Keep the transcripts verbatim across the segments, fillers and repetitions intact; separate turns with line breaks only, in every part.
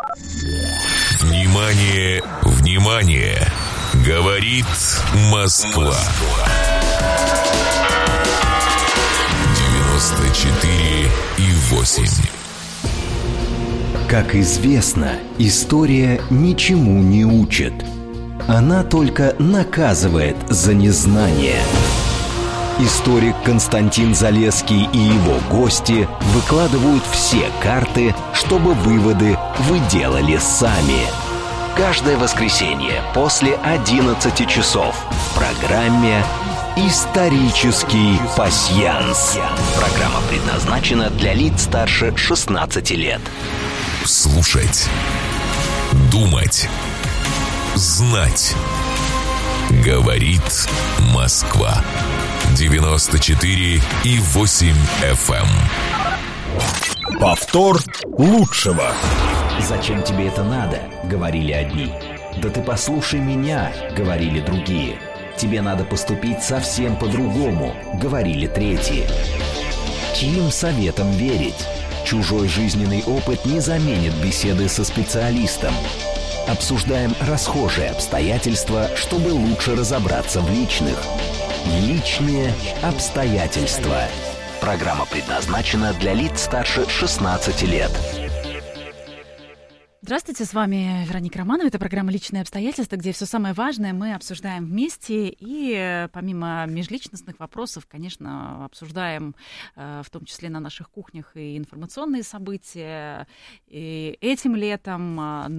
Внимание, внимание! Говорит Москва. девяносто четыре и восемь.
Как известно, история ничему не учит. Она только наказывает за незнание. Историк Константин Залесский и его гости выкладывают все карты, чтобы выводы вы делали сами. Каждое воскресенье после одиннадцати часов в программе «Исторический пасьянс». Программа предназначена для лиц старше шестнадцати лет.
Слушать, думать, знать. Говорит Москва. девяносто четыре и восемь эф эм.
Повтор лучшего.
«Зачем тебе это надо?» — говорили одни. «Да ты послушай меня», — говорили другие. «Тебе надо поступить совсем по-другому», — говорили третьи. Чьим советам верить? Чужой жизненный опыт не заменит беседы со специалистом. Обсуждаем расхожие обстоятельства, чтобы лучше разобраться в личных. Личные обстоятельства. Программа предназначена для лиц старше шестнадцати лет.
Здравствуйте, с вами Вероника Романова. Это программа «Личные обстоятельства», где все самое важное мы обсуждаем вместе. И помимо межличностных вопросов, конечно, обсуждаем в том числе на наших кухнях и информационные события. И этим летом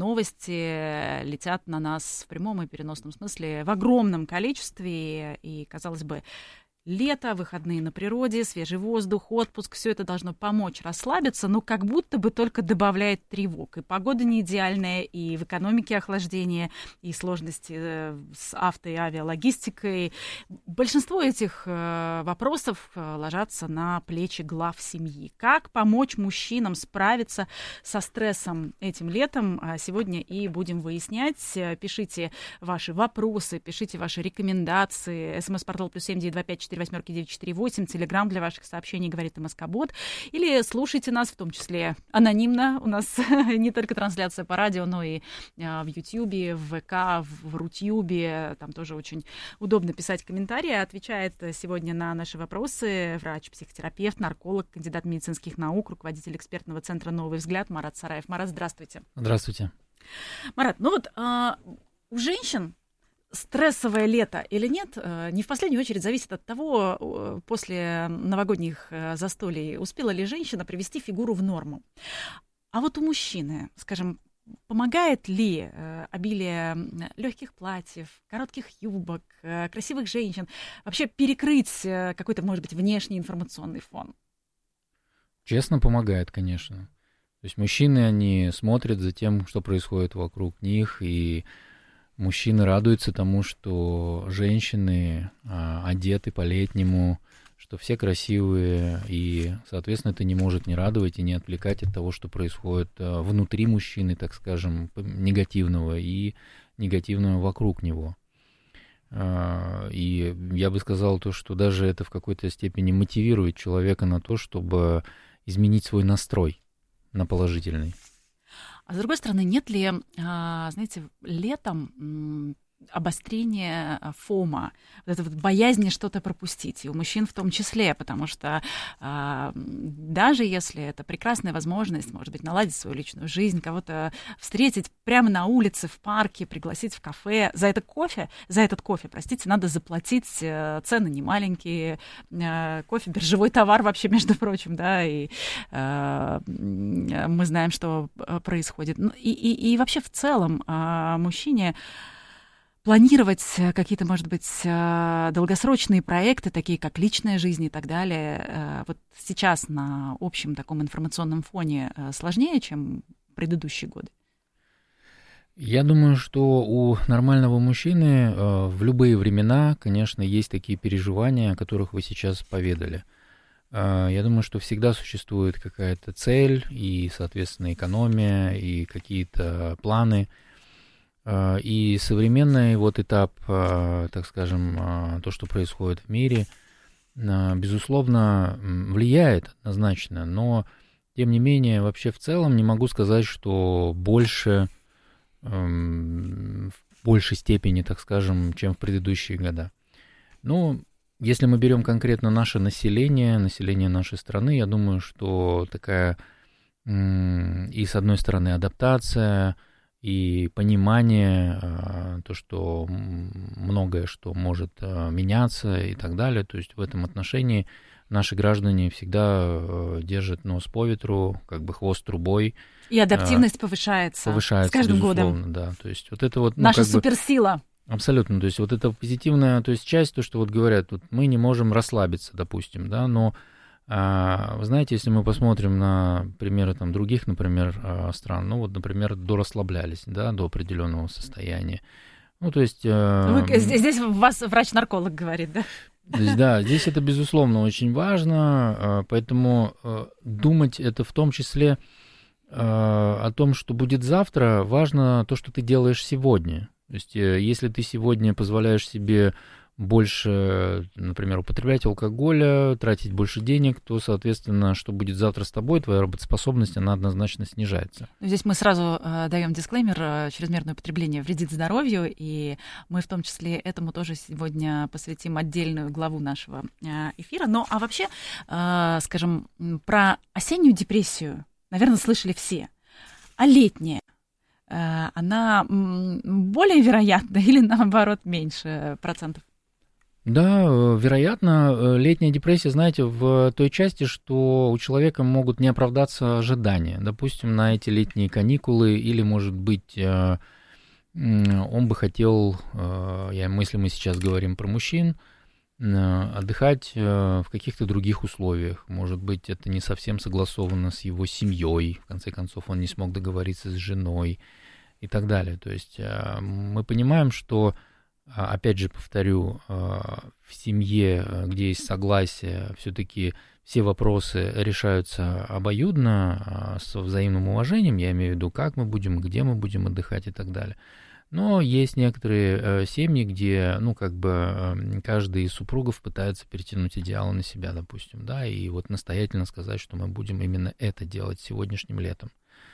новости летят на нас в прямом и переносном смысле в огромном количестве. И, казалось бы, лето, выходные на природе, свежий воздух, отпуск — все это должно помочь расслабиться, но как будто бы только добавляет тревог. И погода не идеальная, и в экономике охлаждение, и сложности с авто- и авиалогистикой. Большинство этих вопросов ложатся на плечи глав семьи. Как помочь мужчинам справиться со стрессом этим летом? Сегодня и будем выяснять. Пишите ваши вопросы, пишите ваши рекомендации. СМС-портал плюс семь девять два пять четыре восемь девять четыре восемь, телеграм для ваших сообщений «Говорит МСК-бот». Или слушайте нас, в том числе анонимно. У нас не только трансляция по радио, но и в Ютьюбе, в ВК, в Рутьюбе. Там тоже очень удобно писать комментарии. Отвечает сегодня на наши вопросы врач-психотерапевт, нарколог, кандидат медицинских наук, руководитель экспертного центра «Новый взгляд» Марат Сараев. Марат, здравствуйте.
Здравствуйте.
Марат, ну вот а, у женщин стрессовое лето или нет, не в последнюю очередь зависит от того, после новогодних застолий успела ли женщина привести фигуру в норму. А вот у мужчины, скажем, помогает ли обилие легких платьев, коротких юбок, красивых женщин вообще перекрыть какой-то, может быть, внешний информационный фон?
Честно, помогает, конечно. То есть мужчины, они смотрят за тем, что происходит вокруг них, и мужчины радуются тому, что женщины а, одеты по-летнему, что все красивые, и, соответственно, это не может не радовать и не отвлекать от того, что происходит а, внутри мужчины, так скажем, негативного и негативного вокруг него. А, и я бы сказал то, что даже это в какой-то степени мотивирует человека на то, чтобы изменить свой настрой на положительный.
А с другой стороны, нет ли, знаете, летом обострение фома, вот это вот боязни что-то пропустить, и у мужчин в том числе, потому что а, даже если это прекрасная возможность, может быть, наладить свою личную жизнь, кого-то встретить прямо на улице, в парке, пригласить в кафе, за это кофе, за этот кофе, простите, надо заплатить, цены не маленькие, кофе — биржевой товар вообще, между прочим, да, и а, мы знаем, что происходит. И, и, и вообще в целом а, мужчине планировать какие-то, может быть, долгосрочные проекты, такие как личная жизнь и так далее, вот сейчас на общем таком информационном фоне сложнее, чем предыдущие годы?
Я думаю, что у нормального мужчины в любые времена, конечно, есть такие переживания, о которых вы сейчас поведали. Я думаю, что всегда существует какая-то цель и, соответственно, экономия и какие-то планы. И современный вот этап, так скажем, то, что происходит в мире, безусловно, влияет однозначно, но тем не менее, вообще в целом не могу сказать, что больше, эм, в большей степени, так скажем, чем в предыдущие года. Ну, если мы берем конкретно наше население, население нашей страны, я думаю, что такая м, и, с одной стороны, адаптация, и понимание, то, что многое что может меняться и так далее. То есть в этом отношении наши граждане всегда держат нос по ветру, как бы хвост трубой.
И адаптивность повышается,
повышается
с каждым
безусловно,
годом.
Да. То есть вот это вот, ну,
наша
как
суперсила.
Бы, абсолютно. То есть вот эта позитивная, то есть часть, то, что вот говорят, вот мы не можем расслабиться, допустим, да, но вы знаете, если мы посмотрим на примеры там, других, например, стран, ну вот, например, дорасслаблялись, да, до определенного состояния. Ну, то есть...
Вы, здесь вас врач-нарколог говорит, да?
То есть, да, здесь это, безусловно, очень важно, поэтому думать это в том числе о том, что будет завтра, важно то, что ты делаешь сегодня. То есть, если ты сегодня позволяешь себе больше, например, употреблять алкоголя, тратить больше денег, то, соответственно, что будет завтра с тобой, твоя работоспособность, она однозначно снижается.
Здесь мы сразу э, даем дисклеймер, э, чрезмерное употребление вредит здоровью, и мы в том числе этому тоже сегодня посвятим отдельную главу нашего э, эфира. Ну, а вообще, э, скажем, про осеннюю депрессию, наверное, слышали все. А летняя? Э, она более вероятна или, наоборот, меньше процентов?
Да, вероятно, летняя депрессия, знаете, в той части, что у человека могут не оправдаться ожидания. Допустим, на эти летние каникулы, или, может быть, он бы хотел, если мы сейчас говорим про мужчин, отдыхать в каких-то других условиях. Может быть, это не совсем согласовано с его семьей, в конце концов, он не смог договориться с женой и так далее. То есть мы понимаем, что, опять же, повторю, в семье, где есть согласие, все-таки все вопросы решаются обоюдно, со взаимным уважением, я имею в виду, как мы будем, где мы будем отдыхать и так далее. Но есть некоторые семьи, где, ну, как бы каждый из супругов пытается перетянуть идеалы на себя, допустим, да, и вот настоятельно сказать, что мы будем именно это делать сегодняшним летом.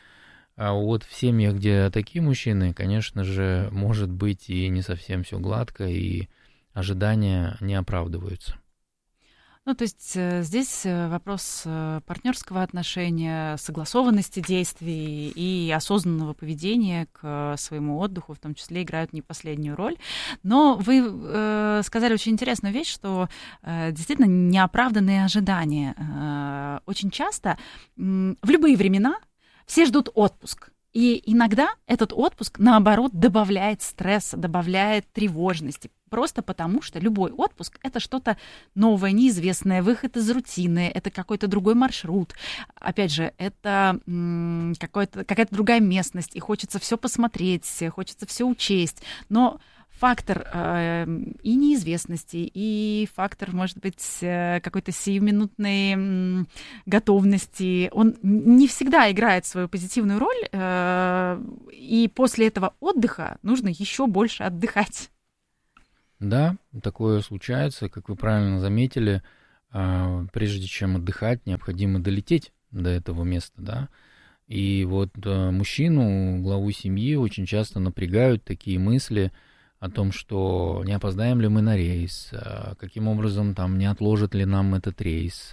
А вот в семьях, где такие мужчины, конечно же, может быть и не совсем все гладко, и ожидания не оправдываются.
Ну, то есть здесь вопрос партнерского отношения, согласованности действий и осознанного поведения к своему отдыху, в том числе, играют не последнюю роль. Но вы э, сказали очень интересную вещь, что э, действительно неоправданные ожидания. Э, очень часто э, в любые времена все ждут отпуск. И иногда этот отпуск, наоборот, добавляет стресса, добавляет тревожности. Просто потому, что любой отпуск — это что-то новое, неизвестное, выход из рутины, это какой-то другой маршрут. Опять же, это м- какая-то другая местность, и хочется все посмотреть, хочется все учесть. Но фактор э, и неизвестности, и фактор, может быть, какой-то сиюминутной м, готовности, он не всегда играет свою позитивную роль, э, и после этого отдыха нужно еще больше отдыхать.
Да, такое случается, как вы правильно заметили, прежде чем отдыхать, необходимо долететь до этого места, да, и вот мужчину, главу семьи, очень часто напрягают такие мысли о том, что не опоздаем ли мы на рейс, каким образом там не отложат ли нам этот рейс,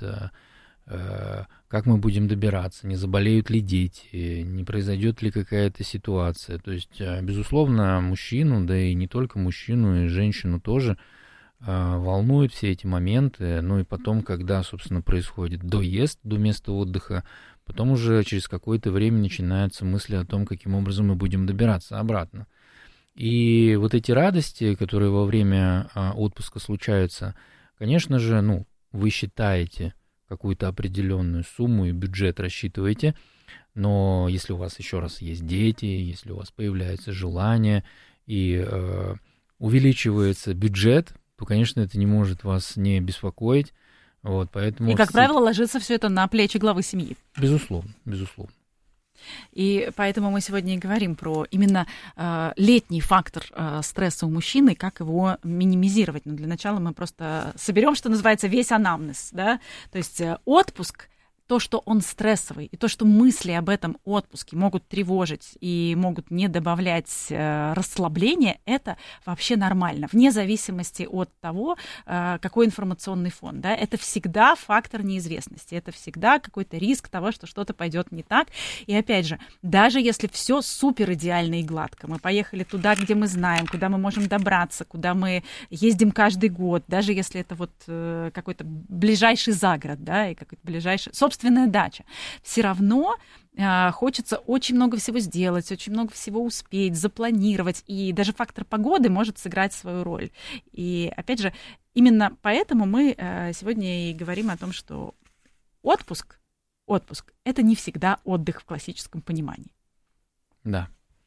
как мы будем добираться, не заболеют ли дети, не произойдет ли какая-то ситуация. То есть, безусловно, мужчину, да и не только мужчину, и женщину тоже волнуют все эти моменты. Ну и потом, когда, собственно, происходит доезд до места отдыха, потом уже через какое-то время начинаются мысли о том, каким образом мы будем добираться обратно. И вот эти радости, которые во время отпуска случаются, конечно же, ну, вы считаете какую-то определенную сумму и бюджет рассчитываете, но если у вас еще раз есть дети, если у вас появляется желание и э, увеличивается бюджет, то, конечно, это не может вас не беспокоить. Вот, поэтому
и, как правило, ложится все это на плечи главы семьи.
Безусловно, безусловно.
И поэтому мы сегодня и говорим про именно э, летний фактор э, стресса у мужчины, как его минимизировать. Но для начала мы просто соберем, что называется, весь анамнез, да? То есть э, отпуск то, что он стрессовый, и то, что мысли об этом отпуске могут тревожить и могут не добавлять э, расслабления, это вообще нормально, вне зависимости от того, э, какой информационный фон. Да? Это всегда фактор неизвестности, это всегда какой-то риск того, что что-то пойдет не так. И опять же, даже если все супер идеально и гладко, мы поехали туда, где мы знаем, куда мы можем добраться, куда мы ездим каждый год, даже если это вот э, какой-то ближайший загород, да, и какой-то ближайший... собственная дача. Все равно э, хочется очень много всего сделать, очень много всего успеть, запланировать, и даже фактор погоды может сыграть свою роль. И, опять же, именно поэтому мы э, сегодня и говорим о том, что отпуск, отпуск — это не всегда отдых в классическом понимании.
Да.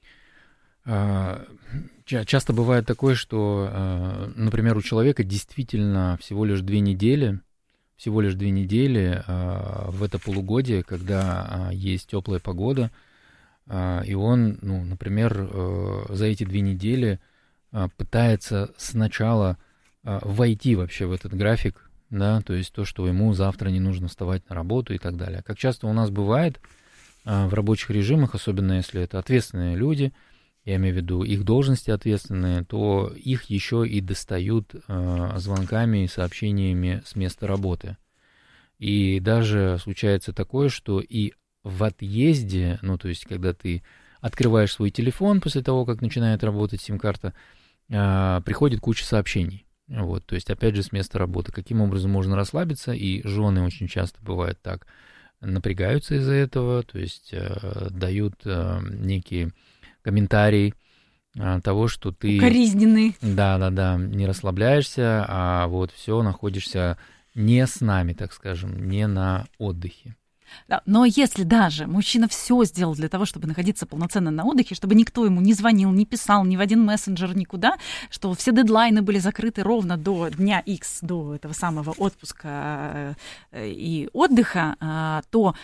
Часто бывает такое, что, например, у человека действительно всего лишь две недели, всего лишь две недели э, в это полугодие, когда э, есть теплая погода, э, и он, ну, например, э, за эти две недели э, пытается сначала э, войти вообще в этот график, да, то есть то, что ему завтра не нужно вставать на работу и так далее. Как часто у нас бывает э, в рабочих режимах, особенно если это ответственные люди, я имею в виду их должности ответственные, то их еще и достают э, звонками и сообщениями с места работы. И даже случается такое, что и в отъезде, ну то есть когда ты открываешь свой телефон после того, как начинает работать сим-карта, э, приходит куча сообщений. Вот, то есть опять же с места работы. Каким образом можно расслабиться? И жены очень часто бывает так, напрягаются из-за этого, то есть э, дают э, некие... комментарий а, того, что ты...
Укоризненный.
Да-да-да, не расслабляешься, а вот все, находишься не с нами, так скажем, не на отдыхе.
Да, но если даже мужчина все сделал для того, чтобы находиться полноценно на отдыхе, чтобы никто ему не звонил, не писал, ни в один мессенджер, никуда, что все дедлайны были закрыты ровно до дня X, до этого самого отпуска и отдыха, то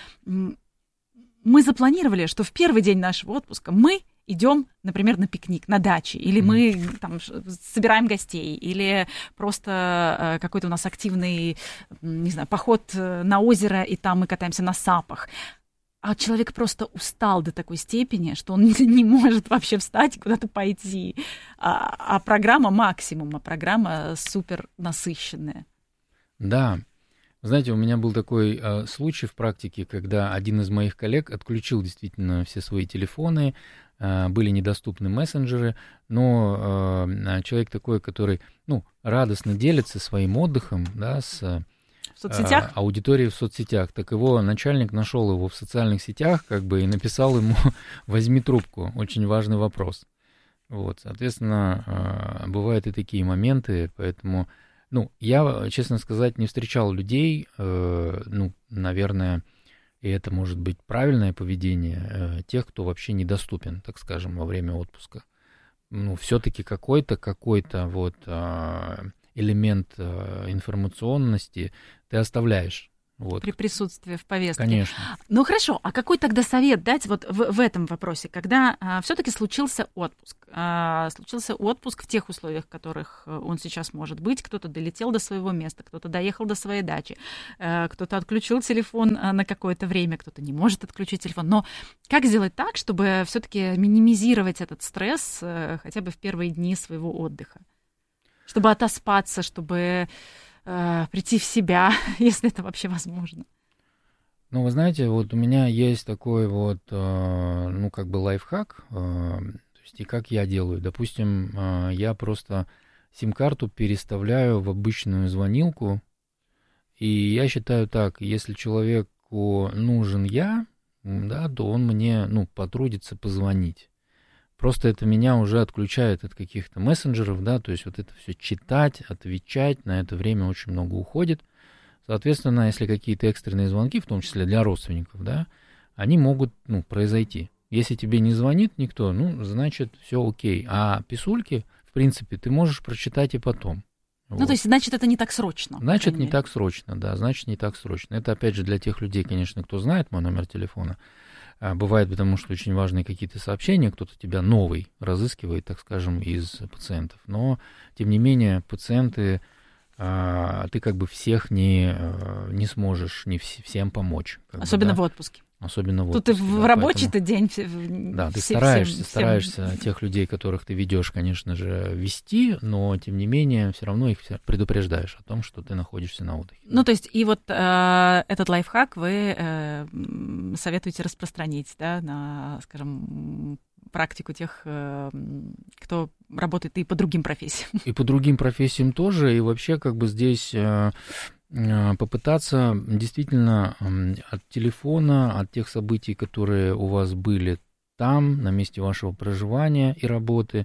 мы запланировали, что в первый день нашего отпуска мы идем, например, на пикник, на даче, или мы там собираем гостей, или просто какой-то у нас активный, не знаю, поход на озеро, и там мы катаемся на сапах. А человек просто устал до такой степени, что он не может вообще встать и куда-то пойти. А, а программа максимум, а программа супер насыщенная.
Да. Знаете, у меня был такой э, случай в практике, когда один из моих коллег отключил действительно все свои телефоны, э, были недоступны мессенджеры, но э, человек такой, который, ну, радостно делится своим отдыхом, да, с
в соцсетях?
Э, аудиторией в соцсетях. Так его начальник нашел его в социальных сетях, как бы, и написал ему: возьми трубку, очень важный вопрос. Вот, соответственно, э, бывают и такие моменты, поэтому... Ну, я, честно сказать, не встречал людей, э, ну, наверное, и это может быть правильное поведение, э, тех, кто вообще недоступен, так скажем, во время отпуска. Ну, все-таки какой-то, какой-то вот э, элемент э, информационности ты оставляешь. Вот.
При присутствии в повестке.
Конечно.
Ну хорошо, а какой тогда совет дать вот в, в этом вопросе, когда а, все-таки случился отпуск? А, случился отпуск в тех условиях, в которых он сейчас может быть. Кто-то долетел до своего места, кто-то доехал до своей дачи, а, кто-то отключил телефон на какое-то время, кто-то не может отключить телефон. Но как сделать так, чтобы все-таки минимизировать этот стресс а, хотя бы в первые дни своего отдыха? Чтобы отоспаться, чтобы... прийти в себя, если это вообще возможно.
Ну, вы знаете, вот у меня есть такой вот, ну, как бы лайфхак, то есть и как я делаю. Допустим, я просто сим-карту переставляю в обычную звонилку, и я считаю так, если человеку нужен я, да, то он мне, ну, потрудится позвонить. Просто это меня уже отключает от каких-то мессенджеров, да, то есть вот это все читать, отвечать, на это время очень много уходит. Соответственно, если какие-то экстренные звонки, в том числе для родственников, да, они могут, ну, произойти. Если тебе не звонит никто, ну, значит, все окей. А писульки, в принципе, ты можешь прочитать и потом.
Ну,
вот.
То есть, значит, это не так срочно.
Значит, не так срочно, да, значит, не так срочно. Это, опять же, для тех людей, конечно, кто знает мой номер телефона. Бывает, потому что очень важные какие-то сообщения, кто-то тебя новый разыскивает, так скажем, из пациентов. Но, тем не менее, пациенты а, ты как бы всех не, не сможешь, не вс- всем помочь.
Особенно
бы, да?
в отпуске.
Особенно в
Тут
отпуске.
Тут и в
да,
рабочий-то
поэтому...
день.
Да, ты
все,
стараешься,
всем,
стараешься
всем...
тех людей, которых ты ведешь, конечно же, вести, но тем не менее все равно их предупреждаешь о том, что ты находишься на отдыхе.
Ну, то есть и вот э, этот лайфхак вы э, советуете распространить, да, на, скажем, практику тех, э, кто работает и по другим профессиям.
И по другим профессиям тоже, и вообще как бы здесь... Э, попытаться действительно от телефона, от тех событий, которые у вас были там, на месте вашего проживания и работы,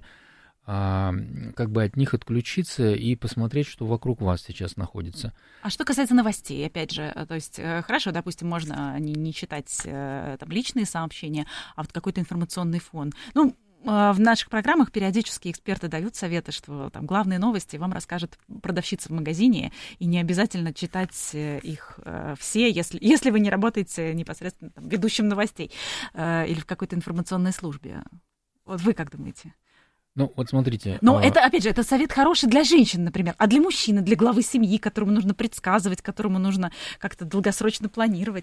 как бы от них отключиться и посмотреть, что вокруг вас сейчас находится.
А что касается новостей, опять же, то есть хорошо, допустим, можно не, не читать там личные сообщения, а вот какой-то информационный фон. Ну, в наших программах периодически эксперты дают советы, что там главные новости вам расскажет продавщица в магазине, и не обязательно читать их все, если, если вы не работаете непосредственно там, ведущим новостей или в какой-то информационной службе. Вот вы как думаете?
Ну, вот смотрите.
Но
а...
это, опять же, это совет хороший для женщин, например, а для мужчины, для главы семьи, которому нужно предсказывать, которому нужно как-то долгосрочно планировать.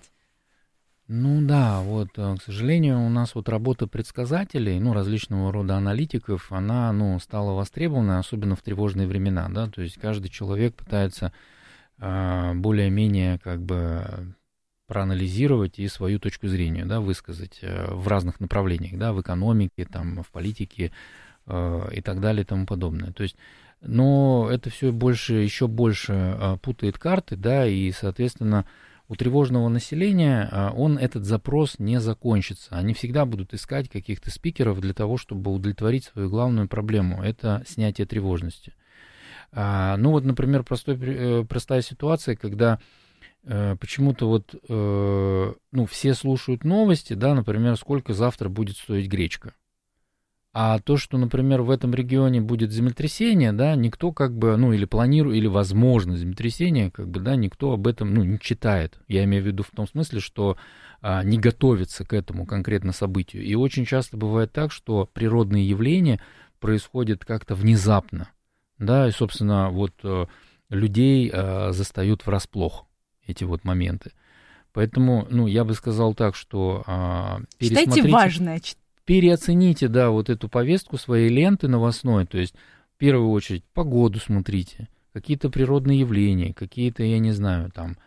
Ну да, вот, к сожалению, у нас вот работа предсказателей, ну, различного рода аналитиков, она, ну, стала востребована, особенно в тревожные времена, да, то есть каждый человек пытается э, более-менее как бы проанализировать и свою точку зрения, да, высказать э, в разных направлениях, да, в экономике, там, в политике э, и так далее и тому подобное, то есть, но это все больше, еще больше э, путает карты, да, и, соответственно, у тревожного населения он, этот запрос не закончится. Они всегда будут искать каких-то спикеров для того, чтобы удовлетворить свою главную проблему. Это снятие тревожности. Ну вот, например, простой, простая ситуация, когда почему-то вот, ну, все слушают новости, да, например, сколько завтра будет стоить гречка. А то, что, например, в этом регионе будет землетрясение, да, никто как бы, ну, или планирует, или возможно землетрясение, как бы, да, никто об этом, ну, не читает. Я имею в виду в том смысле, что а, не готовится к этому конкретно событию. И очень часто бывает так, что природные явления происходят как-то внезапно, да, и, собственно, вот а, людей а, застают врасплох эти вот моменты. Поэтому, ну, я бы сказал так, что а, пересмотрите...
Считайте важное,
Переоцените, да, вот эту повестку своей ленты новостной, то есть в первую очередь погоду смотрите, какие-то природные явления, какие-то, я не знаю, там,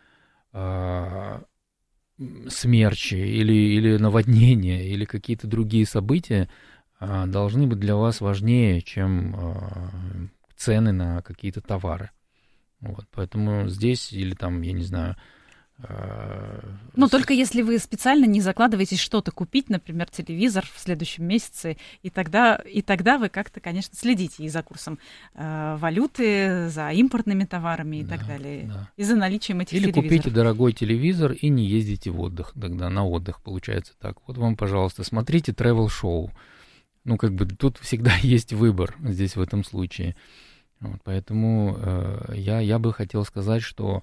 э, смерчи или, или наводнения, или какие-то другие события э, должны быть для вас важнее, чем э, цены на какие-то товары. Вот, поэтому здесь, или там, я не знаю...
Но только если вы специально не закладываетесь что-то купить, например, телевизор в следующем месяце, и тогда, и тогда вы как-то, конечно, следите и за курсом э, валюты, за импортными товарами и да, так далее, да. И за наличием этих
Или
телевизоров.
Или купите дорогой телевизор и не ездите в отдых, тогда на отдых получается так. Вот вам, пожалуйста, смотрите travel-шоу. Ну, как бы тут всегда есть выбор здесь в этом случае. Вот, поэтому э, я, я бы хотел сказать, что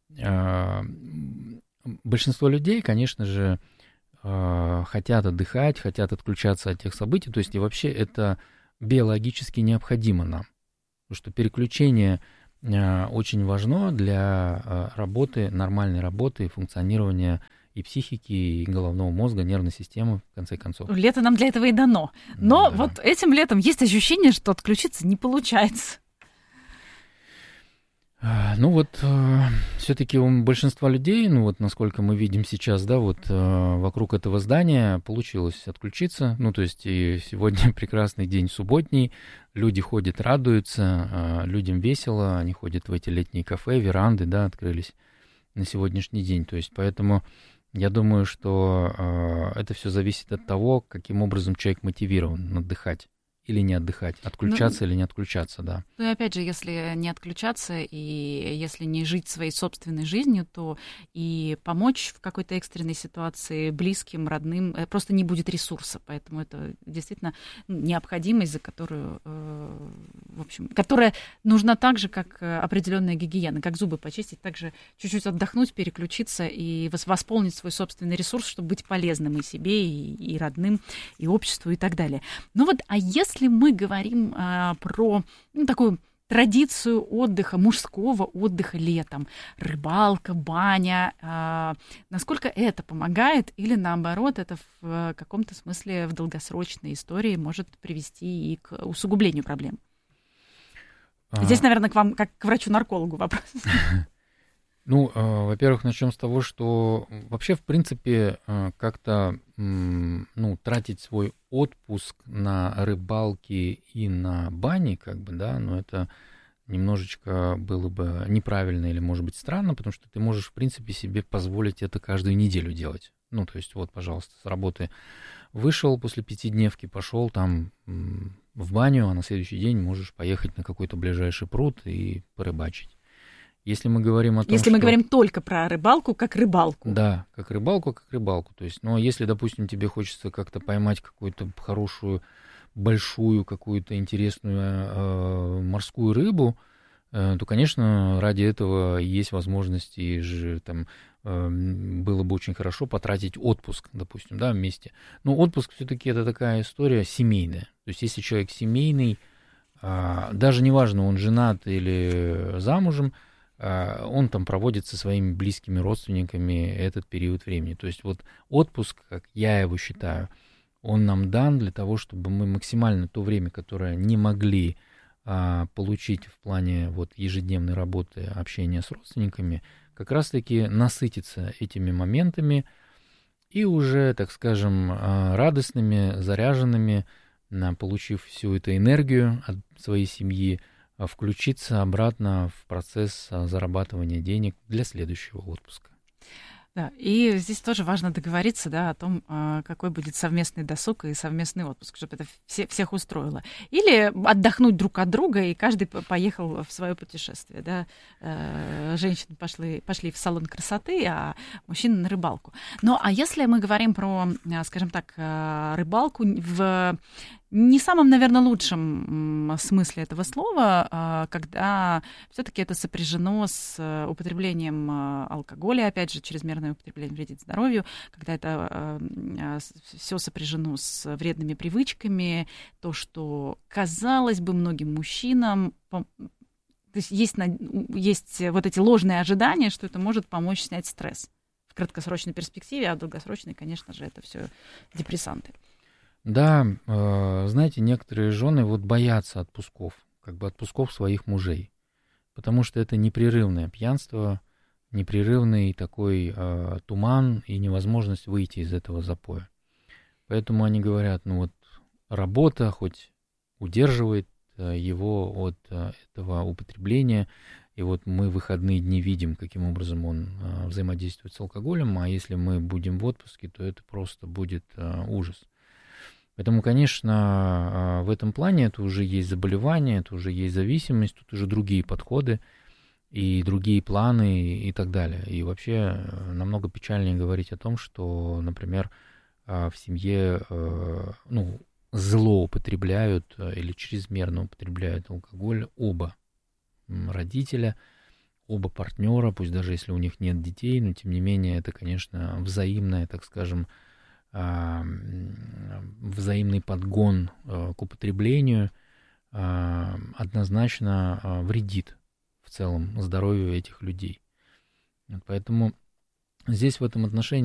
большинство людей, конечно же, хотят отдыхать, хотят отключаться от тех событий, то есть и вообще это биологически необходимо нам, потому что переключение очень важно для работы, нормальной работы, функционирования и психики, и головного мозга, нервной системы, в конце концов.
Лето нам для этого и дано, но
да.
Вот этим летом есть ощущение, что отключиться не получается.
Ну вот, э, все-таки у большинства людей, ну вот насколько мы видим сейчас, да, вот э, вокруг этого здания получилось отключиться, ну то есть и сегодня прекрасный день субботний, люди ходят, радуются, э, людям весело, они ходят в эти летние кафе, веранды, да, открылись на сегодняшний день, то есть поэтому я думаю, что э, это все зависит от того, каким образом человек мотивирован отдыхать. Или не отдыхать, отключаться ну, или не отключаться, да.
Ну и опять же, если не отключаться и если не жить своей собственной жизнью, то и помочь в какой-то экстренной ситуации близким, родным просто не будет ресурса, поэтому это действительно необходимость, за которую, в общем, которая нужна так же, как определенная гигиена, как зубы почистить, также чуть-чуть отдохнуть, переключиться и восполнить свой собственный ресурс, чтобы быть полезным и себе, и, и родным, и обществу, и так далее. Ну вот, а если Если мы говорим а, про ну, такую традицию отдыха, мужского отдыха летом. Рыбалка, баня. Э, насколько это помогает или, наоборот, это в каком-то смысле в долгосрочной истории может привести и к усугублению проблем? Здесь, наверное, к вам, как к врачу-наркологу вопрос.
Ну, э, во-первых, начнем с того, что вообще, в принципе, э, как-то м, ну, тратить свой отпуск на рыбалки и на бани, как бы, да, ну, это немножечко было бы неправильно или, может быть, странно, потому что ты можешь, в принципе, себе позволить это каждую неделю делать. Ну, то есть, вот, пожалуйста, с работы вышел после пятидневки, пошел там м, в баню, а на следующий день можешь поехать на какой-то ближайший пруд и порыбачить. Если мы говорим о том,
Если
что...
мы говорим только про рыбалку, как рыбалку.
Да, как рыбалку, как рыбалку. То есть, ну, если, допустим, тебе хочется как-то поймать какую-то хорошую, большую, какую-то интересную э, морскую рыбу, э, то, конечно, ради этого есть возможность, и же там э, было бы очень хорошо потратить отпуск, допустим, да, вместе. Но отпуск все-таки это такая история семейная. То есть, если человек семейный, э, даже неважно, он женат или замужем, он там проводит со своими близкими родственниками этот период времени. То есть вот отпуск, как я его считаю, он нам дан для того, чтобы мы максимально то время, которое не могли а, получить в плане вот ежедневной работы, общения с родственниками, как раз-таки насытиться этими моментами и уже, так скажем, радостными, заряженными, получив всю эту энергию от своей семьи, включиться обратно в процесс зарабатывания денег для следующего отпуска.
Да, и здесь тоже важно договориться, да, о том, какой будет совместный досуг и совместный отпуск, чтобы это все, всех устроило. Или отдохнуть друг от друга, и каждый поехал в свое путешествие. Да. Женщины пошли, пошли в салон красоты, а мужчины на рыбалку. Ну, а если мы говорим про, скажем так, рыбалку в не самом, наверное, лучшем смысле этого слова, когда все-таки это сопряжено с употреблением алкоголя, опять же, чрезмерное употребление вредит здоровью, когда это все сопряжено с вредными привычками, то, что, казалось бы, многим мужчинам, то есть есть, есть вот эти ложные ожидания, что это может помочь снять стресс в краткосрочной перспективе, а в долгосрочной, конечно же, это все депрессанты.
Да, э, знаете, некоторые жены вот боятся отпусков, как бы отпусков своих мужей, потому что это непрерывное пьянство, непрерывный такой э, туман и невозможность выйти из этого запоя. Поэтому они говорят, ну вот работа хоть удерживает э, его от э, этого употребления, и вот мы в выходные дни видим, каким образом он э, взаимодействует с алкоголем, а если мы будем в отпуске, то это просто будет э, ужас. Поэтому, конечно, в этом плане это уже есть заболевание, это уже есть зависимость, тут уже другие подходы и другие планы и так далее. И вообще намного печальнее говорить о том, что, например, в семье ну, злоупотребляют или чрезмерно употребляют алкоголь оба родителя, оба партнера, пусть даже если у них нет детей, но тем не менее это, конечно, взаимное, так скажем, взаимный подгон к употреблению однозначно вредит в целом здоровью этих людей. Поэтому здесь в этом отношении